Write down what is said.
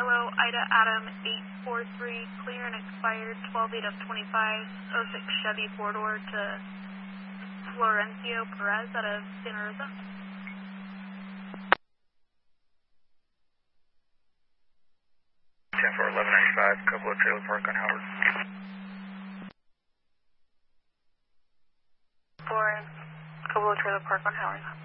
Kilo Ida Adam 843, clear and expired 12/8 of 25, '06 Chevy 4-door to Florencio Perez out of Santa Rosa. 10-4-1195, Cobolo Trailer Park on Howard. For Cobolo Trailer Park on Howard.